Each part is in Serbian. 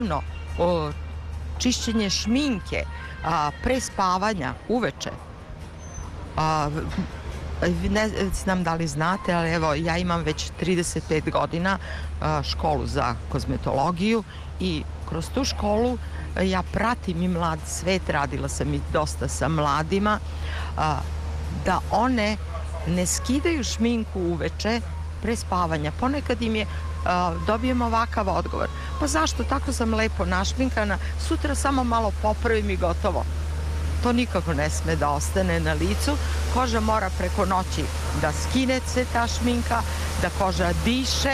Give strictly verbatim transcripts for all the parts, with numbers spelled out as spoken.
o, čišćenje šminke, a, pre spavanja, uveče. A, ne znam da li znate, ali evo, ja imam već trideset pet godina a, školu za kozmetologiju i kroz tu školu ja pratim i mlad svet, radila sam i dosta sa mladima, a, da one ne skidaju šminku uveče pre spavanja. Ponekad im je, a, dobijem ovakav odgovor. Pa zašto, tako sam lepo našminkana, sutra samo malo popravim i gotovo. To nikako ne sme da ostane na licu. Koža mora preko noći da skine se ta šminka, da koža diše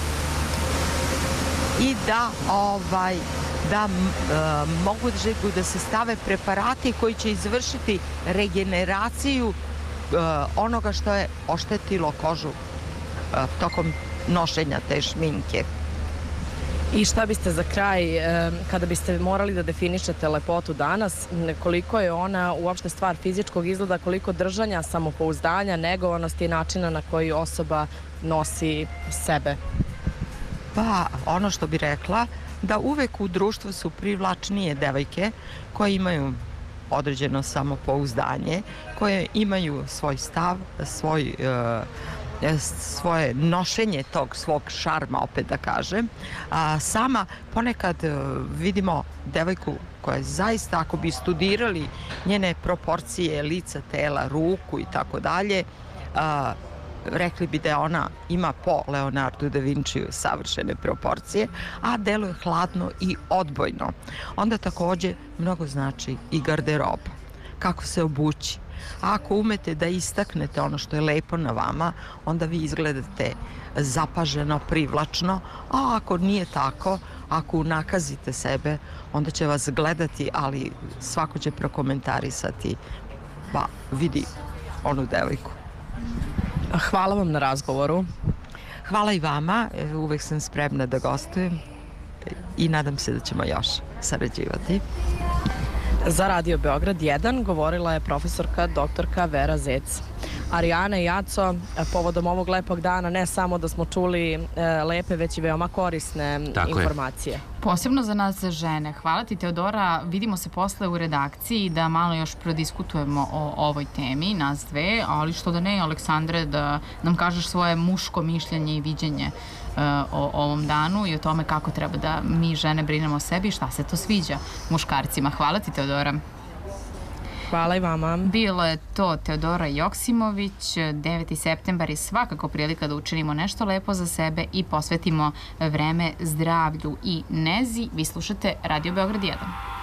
i da ovaj da e, mogu da se stave preparati koji će izvršiti regeneraciju e, onoga što je oštetilo kožu e, tokom nošenja te šminke. I šta biste za kraj, kada biste morali da definišete lepotu danas, koliko je ona uopšte stvar fizičkog izgleda, koliko držanja, samopouzdanja, negovanosti i načina na koji osoba nosi sebe? Pa, ono što bi rekla, da uvek u društvu su privlačnije devojke koje imaju određeno samopouzdanje, koje imaju svoj stav, svoj svoje nošenje tog svog šarma, opet da kažem. A, sama ponekad vidimo devojku koja je zaista, ako bi studirali njene proporcije lica, tela, ruku i tako dalje, rekli bi da ona ima po Leonardu da Vinčiju savršene proporcije, a deluje hladno i odbojno. Onda takođe mnogo znači i garderoba. Kako se obući. A ako umete da istaknete ono što je lepo na vama, onda vi izgledate zapaženo, privlačno, a ako nije tako, ako unakazite sebe, onda će vas gledati, ali svako će prokomentarisati, pa vidi onu devojku. Hvala vam na razgovoru. Hvala i vama, uvek sam spremna da gostujem i nadam se da ćemo još sarađivati. Za Radio Beograd jedan govorila je profesorka doktorka Vera Zec. Arijana i Aco, povodom ovog lepog dana ne samo da smo čuli e, lepe, već i veoma korisne Tako informacije. Je. Posebno za nas žene. Hvala ti, Teodora. Vidimo se posle u redakciji da malo još prodiskutujemo o ovoj temi, nas dve, ali što da ne, Aleksandre, da nam kažeš svoje muško mišljenje i viđenje uh, o ovom danu i o tome kako treba da mi žene brinemo o sebi i šta se to sviđa muškarcima. Hvala ti, Teodora. Hvala i vama. Bilo je to Teodora Joksimović. deveti septembar je svakako prilika da učinimo nešto lepo za sebe i posvetimo vreme zdravlju i nezi. Vi slušate Radio Beograd jedan.